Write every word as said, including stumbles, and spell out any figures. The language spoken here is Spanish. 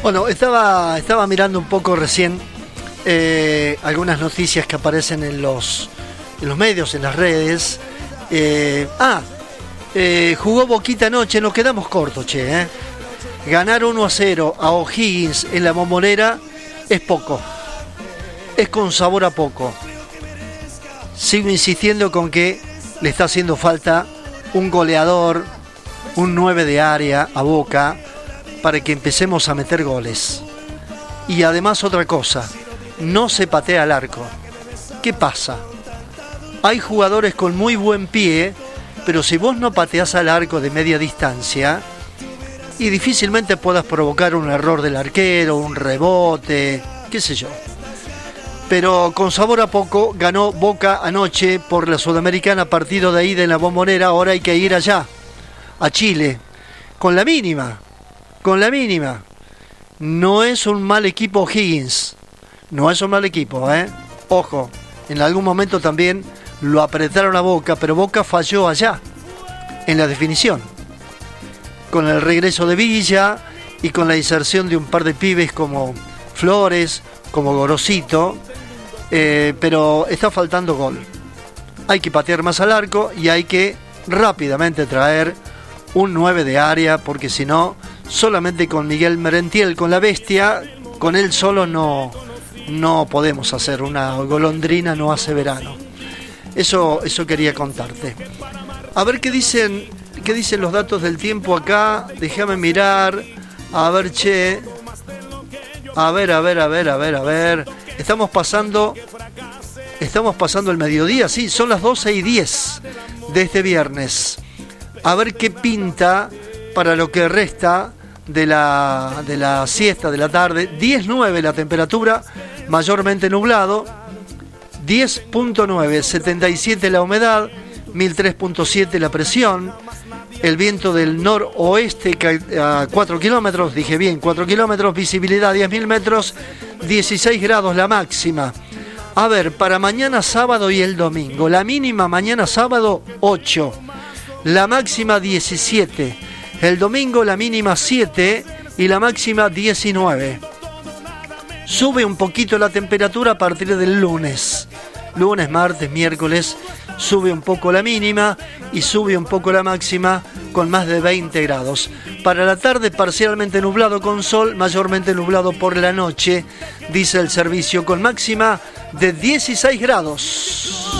Bueno, estaba, estaba mirando un poco recién eh, algunas noticias que aparecen en los, en los medios, en las redes. Eh, ah, eh, jugó Boquita anoche, nos quedamos cortos, che. Eh. Ganar uno a cero a O'Higgins en la Bombonera es poco. Es con sabor a poco. Sigo insistiendo con que le está haciendo falta un goleador, un nueve de área a Boca, para que empecemos a meter goles. Y además otra cosa, no se patea al arco. ¿Qué pasa? Hay jugadores con muy buen pie, pero si vos no pateás al arco de media distancia, y difícilmente puedas provocar un error del arquero, un rebote, qué sé yo. Pero con sabor a poco ganó Boca anoche por la Sudamericana, partido de ida en la Bombonera. Ahora hay que ir allá, a Chile, con la mínima. Con la mínima. No es un mal equipo O'Higgins. No es un mal equipo, ¿eh? Ojo, en algún momento también lo apretaron a Boca, pero Boca falló allá, en la definición. Con el regreso de Villa y con la inserción de un par de pibes como Flores, como Gorosito, eh, pero está faltando gol. Hay que patear más al arco y hay que rápidamente traer un nueve de área, porque si no, solamente con Miguel Merentiel, con la bestia, con él solo no, no podemos hacer. Una golondrina no hace verano. Eso, eso quería contarte. A ver qué dicen, qué dicen los datos del tiempo acá. Déjame mirar. A ver, che. A ver, a ver, a ver, a ver, a ver. Estamos pasando, estamos pasando el mediodía, sí, son las doce y diez de este viernes. A ver qué pinta para lo que resta de la, de la siesta de la tarde. diez nueve la temperatura, mayormente nublado. diez punto nueve, setenta y siete la humedad, mil tres punto siete la presión. El viento del noroeste a cuatro kilómetros, dije bien, cuatro kilómetros, visibilidad diez mil metros, dieciséis grados la máxima. A ver, para mañana sábado y el domingo, la mínima mañana sábado ocho. La máxima diecisiete, el domingo la mínima siete y la máxima diecinueve. Sube un poquito la temperatura a partir del lunes. Lunes, martes, miércoles, sube un poco la mínima y sube un poco la máxima con más de veinte grados. Para la tarde parcialmente nublado con sol, mayormente nublado por la noche, dice el servicio, con máxima de dieciséis grados.